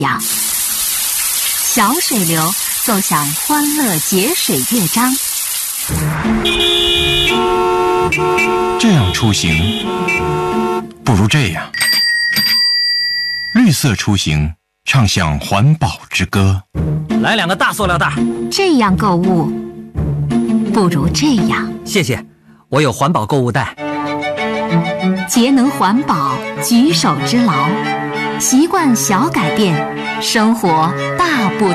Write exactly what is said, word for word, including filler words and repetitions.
样，小水流奏响欢乐节水乐章。 这样出行，不如这样。绿色出行，唱响环保之歌。 来两个大塑料袋。 这样购物，不如这样。 谢谢，我有环保购物袋。 节能环保，举手之劳，习惯小改变，生活大不